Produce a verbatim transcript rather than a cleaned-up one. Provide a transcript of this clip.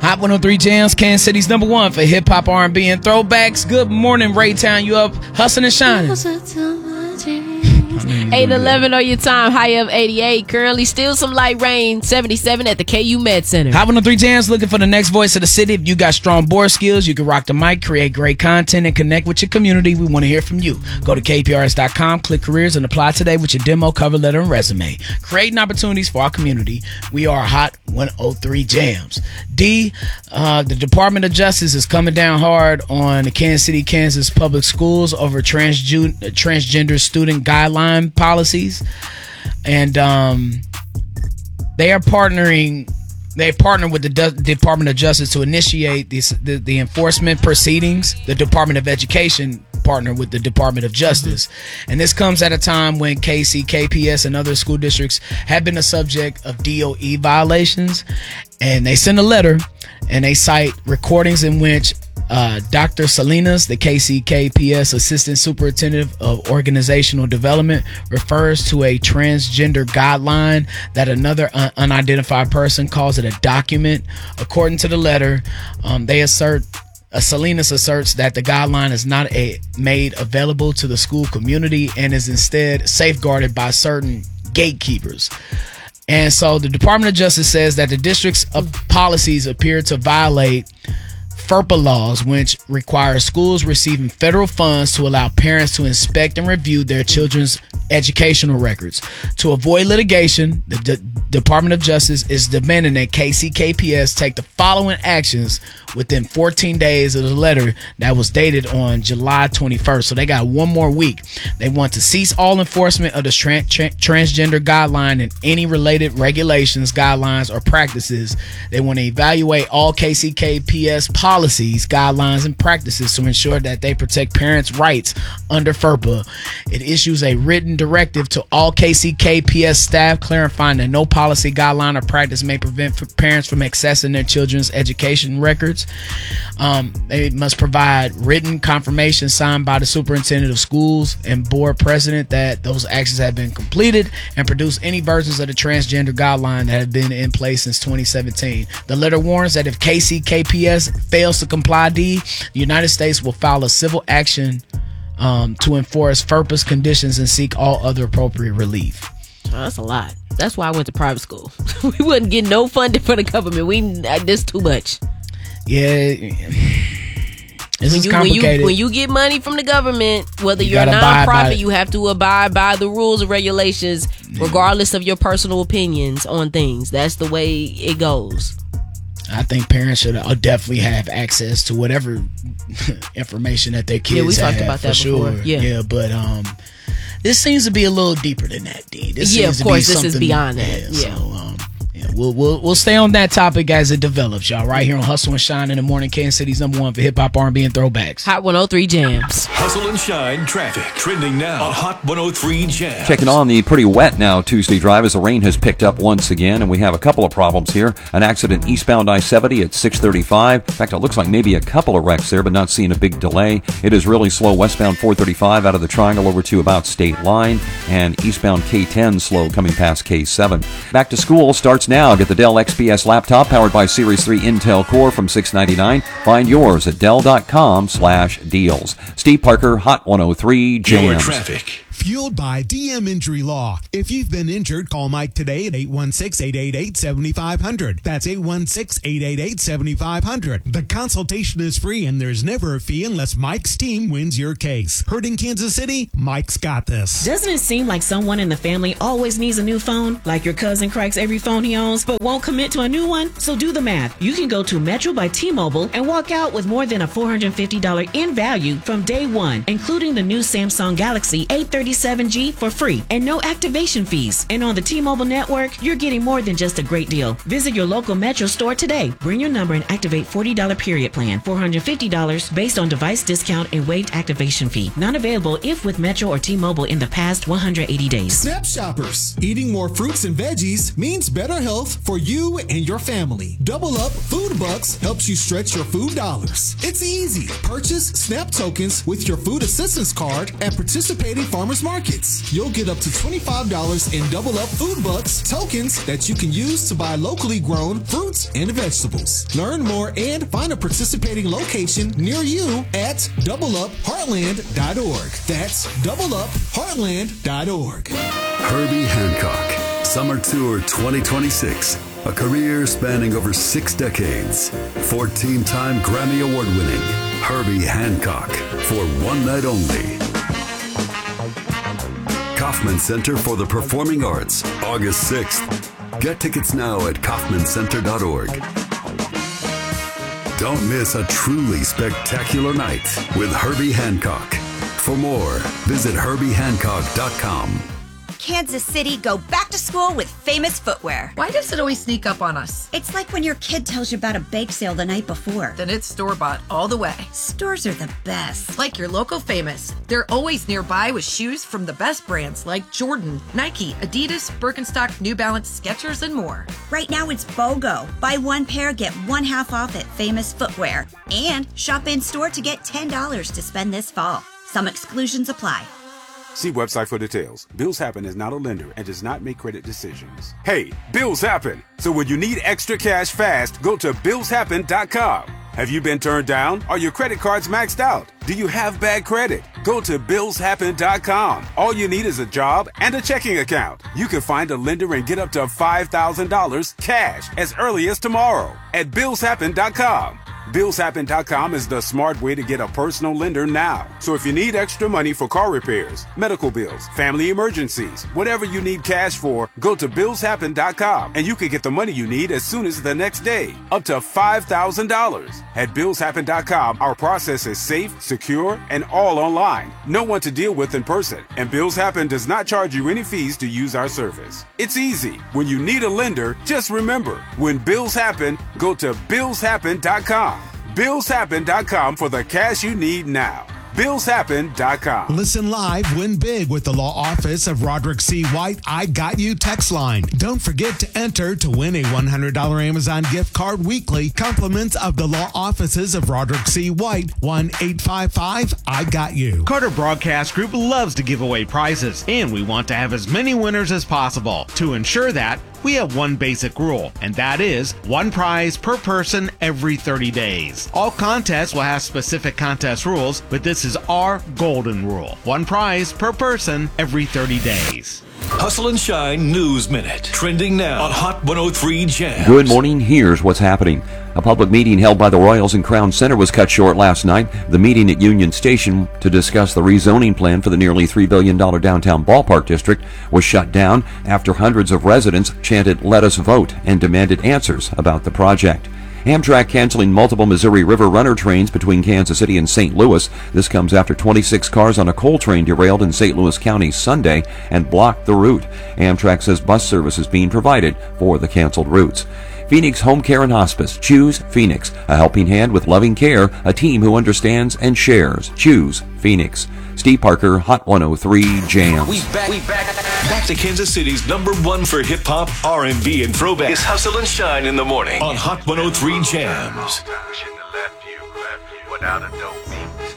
Hot one oh three Jams, Kansas City's number one for hip hop, R and B, and throwbacks. Good morning, Raytown. You up hustling and shining? eight eleven on your time, high of eighty-eight. Currently still some light rain, seventy-seven at the K U Med Center. Hot one oh three Jams, looking for the next voice of the city. If you got strong board skills, you can rock the mic, create great content, and connect with your community. We want to hear from you. Go to K P R S dot com, click careers, and apply today with your demo, cover letter, and resume. Creating opportunities for our community. We are Hot one oh three Jams. D, uh, the Department of Justice is coming down hard on the Kansas City, Kansas public schools over transju- transgender student guideline policies. And um, they are partnering They partnered with the D- Department of Justice to initiate this, the, the enforcement proceedings. The Department of Education partnered with the Department of Justice. Mm-hmm. And this comes at a time when K C, K P S, and other school districts have been the subject of D O E violations. And they send a letter and they cite recordings in which Uh, Doctor Salinas, the K C K P S Assistant Superintendent of Organizational Development, refers to a transgender guideline that another un- unidentified person calls it a document. According to the letter, um, they assert uh, Salinas asserts that the guideline is not a, made available to the school community and is instead safeguarded by certain gatekeepers. And so the Department of Justice says that the district's uh, policies appear to violate FERPA laws, which require schools receiving federal funds to allow parents to inspect and review their children's educational records. To avoid litigation, the D- Department of Justice is demanding that K C K P S take the following actions within fourteen days of the letter that was dated on July twenty-first. So they got one more week. They want to cease all enforcement of the tra- tra- transgender guideline and any related regulations, guidelines, or practices. They want to evaluate all K C K P S policies, guidelines, and practices to ensure that they protect parents' rights under FERPA. It issues a written directive to all K C K P S staff clarifying that no policy, guideline, or practice may prevent parents from accessing their children's education records. Um, they must provide written confirmation signed by the superintendent of schools and board president that those actions have been completed, and produce any versions of the transgender guideline that have been in place since twenty seventeen. The letter warns that if K C K P S fails to comply, D, the United States will file a civil action um, to enforce FERPA's conditions and seek all other appropriate relief. Oh, that's a lot. That's why I went to private school. We wouldn't get no funding from the government. We This too much. Yeah, this when is you, complicated. When you, when you get money from the government, whether you you're a nonprofit, you have to abide by the rules and regulations, yeah, regardless of your personal opinions on things. That's the way it goes. I think parents should definitely have access to whatever information that their kids have. Yeah, we talked have, about that for before. Sure. Yeah. yeah, but um, this seems to be a little deeper than that, D. This yeah, seems of course, to be this is beyond that. Yeah. yeah. So, um, yeah, we'll we'll we'll stay on that topic as it develops, y'all. Right here on Hustle and Shine in the morning, Kansas City's number one for hip hop, R and B, and throwbacks. Hot one oh three Jams. Hustle and Shine traffic trending now on Hot one oh three Jams. Checking on the pretty wet now Tuesday drive as the rain has picked up once again, and we have a couple of problems here. An accident eastbound I seventy at six thirty-five. In fact, it looks like maybe a couple of wrecks there, but not seeing a big delay. It is really slow westbound four thirty-five out of the Triangle over to about State Line, and eastbound K ten slow coming past K seven. Back to school starts now. Get the Dell X P S laptop powered by Series three Intel Core from six ninety-nine. Find yours at Dell.com slash deals. Steve Parker, Hot one oh three Jams. Your traffic. Fueled by D M Injury Law. If you've been injured, call Mike today at eight one six, eight eight eight, seven five zero zero. That's eight one six, eight eight eight, seven five zero zero. The consultation is free and there's never a fee unless Mike's team wins your case. Heard in Kansas City? Mike's got this. Doesn't it seem like someone in the family always needs a new phone? Like your cousin cracks every phone he owns but won't commit to a new one? So do the math. You can go to Metro by T-Mobile and walk out with more than a four hundred fifty dollars in value from day one, including the new Samsung Galaxy A thirty-seven G for free and no activation fees. And on the T-Mobile network, you're getting more than just a great deal. Visit your local Metro store today. Bring your number and activate forty dollars period plan. four hundred fifty dollars based on device discount and waived activation fee. Not available if with Metro or T-Mobile in the past one hundred eighty days. Snap Shoppers. Eating more fruits and veggies means better health for you and your family. Double Up Food Bucks helps you stretch your food dollars. It's easy. Purchase Snap tokens with your food assistance card at participating farmers farmers markets. You'll get up to twenty-five dollars in Double Up Food Bucks tokens that you can use to buy locally grown fruits and vegetables. Learn more and find a participating location near you at double up heartland dot org. That's double up heartland dot org. Herbie Hancock, Summer Tour twenty twenty-six. A career spanning over six decades. fourteen-time Grammy Award winning Herbie Hancock for one night only. Kaufman Center for the Performing Arts, August sixth. Get tickets now at kaufman center dot org. Don't miss a truly spectacular night with Herbie Hancock. For more, visit herbie hancock dot com. Kansas City, go back to school with Famous Footwear. Why does it always sneak up on us? It's like when your kid tells you about a bake sale the night before. Then it's store-bought all the way. Stores are the best. Like your local Famous. They're always nearby with shoes from the best brands like Jordan, Nike, Adidas, Birkenstock, New Balance, Skechers, and more. Right now it's BOGO. Buy one pair, get one half off at Famous Footwear. And shop in-store to get ten dollars to spend this fall. Some exclusions apply. See website for details. Bills Happen is not a lender and does not make credit decisions. Hey, bills happen. So when you need extra cash fast, go to bills happen dot com. Have you been turned down? Are your credit cards maxed out? Do you have bad credit? Go to bills happen dot com. All you need is a job and a checking account. You can find a lender and get up to five thousand dollars cash as early as tomorrow at bills happen dot com. bills happen dot com is the smart way to get a personal lender now. So if you need extra money for car repairs, medical bills, family emergencies, whatever you need cash for, go to bills happen dot com and you can get the money you need as soon as the next day, up to five thousand dollars. At bills happen dot com, our process is safe, secure, and all online. No one to deal with in person, and Bills Happen does not charge you any fees to use our service. It's easy. When you need a lender, just remember, when bills happen, go to bills happen dot com. bills happen dot com for the cash you need now. bills happen dot com. Listen live, win big with the law office of Roderick C. White. I Got You text line. Don't forget to enter to win a one hundred dollars Amazon gift card weekly. Compliments of the law offices of Roderick C. White. one eight five five I Got You. Carter Broadcast Group loves to give away prizes, and we want to have as many winners as possible. To ensure that, we have one basic rule, and that is one prize per person every thirty days. All contests will have specific contest rules, but this is our golden rule. One prize per person every thirty days. Hustle and Shine News Minute. Trending now on Hot one oh three Jams. Good morning. Here's what's happening. A public meeting held by the Royals in Crown Center was cut short last night. The meeting at Union Station to discuss the rezoning plan for the nearly three billion dollars downtown ballpark district was shut down after hundreds of residents chanted, "Let us vote," and demanded answers about the project. Amtrak canceling multiple Missouri River Runner trains between Kansas City and Saint Louis. This comes after twenty-six cars on a coal train derailed in Saint Louis County Sunday and blocked the route. Amtrak says bus service is being provided for the canceled routes. Phoenix Home Care and Hospice. Choose Phoenix. A helping hand with loving care. A team who understands and shares. Choose Phoenix. Steve Parker, Hot one oh three Jams. We back, we back, back to Kansas City's number one for hip hop, R and B, and throwback. It's Hustle and Shine in the morning on Hot one oh three Jams. Shouldn't have left you, left you without a dope.